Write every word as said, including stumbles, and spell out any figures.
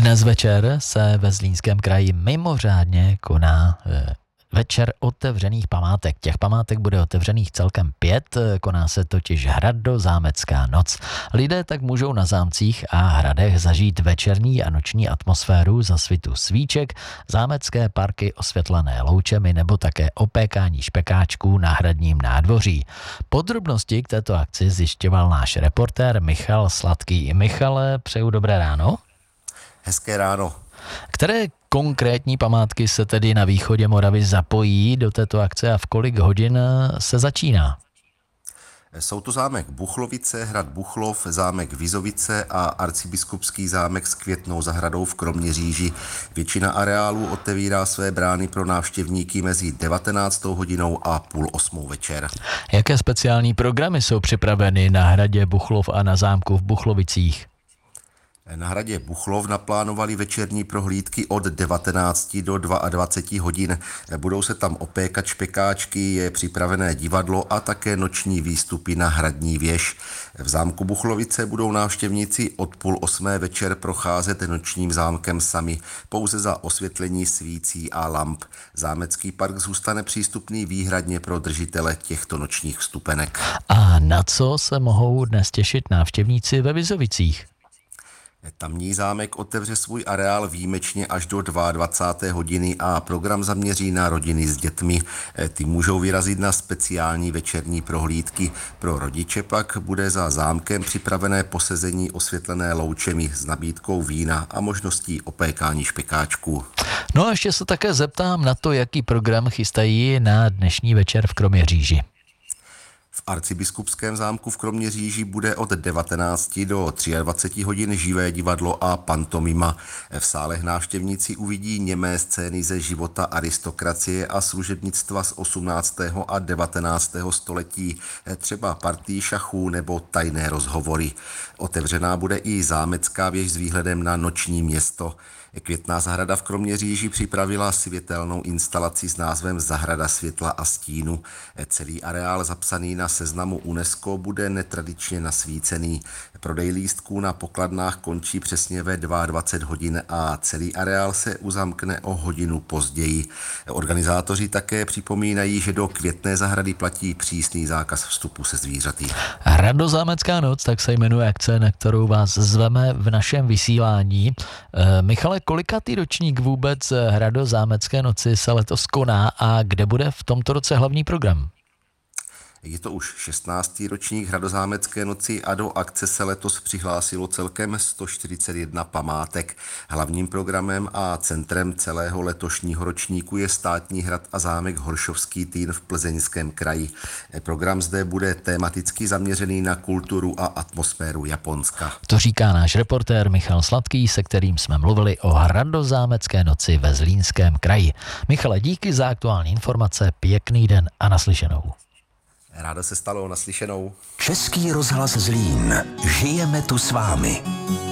Dnes večer se ve Zlínském kraji mimořádně koná večer otevřených památek. Těch památek bude otevřených celkem pět, koná se totiž Hradozámecká noc. Lidé tak můžou na zámcích a hradech zažít večerní a noční atmosféru za svitu svíček, zámecké parky osvětlené loučemi nebo také opékání špekáčků na hradním nádvoří. Podrobnosti k této akci zjišťoval náš reportér Michal Sladký. Michale, přeju dobré ráno. Hezké ráno. Které konkrétní památky se tedy na východě Moravy zapojí do této akce a v kolik hodin se začíná? Jsou to zámek Buchlovice, hrad Buchlov, zámek Vizovice a arcibiskupský zámek s Květnou zahradou v Kroměříži. Většina areálů otevírá své brány pro návštěvníky mezi devatenáctou hodinou a půl osmou večer. Jaké speciální programy jsou připraveny na hradě Buchlov a na zámku v Buchlovicích? Na hradě Buchlov naplánovali večerní prohlídky od devatenácti do dvaceti dvou hodin. Budou se tam opékat špekáčky, je připravené divadlo a také noční výstupy na hradní věž. V zámku Buchlovice budou návštěvníci od půl osmé večer procházet nočním zámkem sami, pouze za osvětlení svící a lamp. Zámecký park zůstane přístupný výhradně pro držitele těchto nočních vstupenek. A na co se mohou dnes těšit návštěvníci ve Vizovicích? Tamní zámek otevře svůj areál výjimečně až do dvacáté druhé hodiny a program zaměří na rodiny s dětmi. Ty můžou vyrazit na speciální večerní prohlídky. Pro rodiče pak bude za zámkem připravené posezení osvětlené loučemi s nabídkou vína a možností opékání špekáčků. No a ještě se také zeptám na to, jaký program chystají na dnešní večer v Kroměříži. V arcibiskupském zámku v Kroměříži bude od devatenácti do dvaceti tří hodin živé divadlo a pantomima. V sálech návštěvníci uvidí němé scény ze života aristokracie a služebnictva z osmnáctého a devatenáctého století, třeba partii šachů nebo tajné rozhovory. Otevřená bude i zámecká věž s výhledem na noční město. Květná zahrada v Kroměříži připravila světelnou instalaci s názvem Zahrada světla a stínu. Celý areál zapsaný na seznamu UNESCO bude netradičně nasvícený. Prodej lístků na pokladnách končí přesně ve dvacet dva hodin a celý areál se uzamkne o hodinu později. Organizátoři také připomínají, že do Květné zahrady platí přísný zákaz vstupu se zvířaty. Hradozámecká noc, tak se jmenuje akce, na kterou vás zveme v našem vysílání. E, Michale, kolikátý ročník vůbec Hradozámecké noci se letos koná a kde bude v tomto roce hlavní program? Je to už šestnáctý ročník Hradozámecké noci a do akce se letos přihlásilo celkem sto čtyřicet jedna památek. Hlavním programem a centrem celého letošního ročníku je státní hrad a zámek Horšovský Týn v Plzeňském kraji. Program zde bude tematicky zaměřený na kulturu a atmosféru Japonska. To říká náš reportér Michal Sladký, se kterým jsme mluvili o Hradozámecké noci ve Zlínském kraji. Michale, díky za aktuální informace, pěkný den a naslyšenou. Ráda se stalo, naslyšenou. Český rozhlas Zlín. Žijeme tu s vámi.